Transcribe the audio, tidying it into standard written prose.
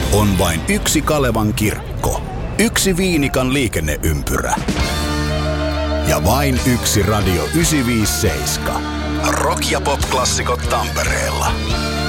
On vain yksi Kalevan kirkko, yksi Viinikan liikenneympyrä ja vain yksi Radio 957. Rock- ja pop-klassikot Tampereella.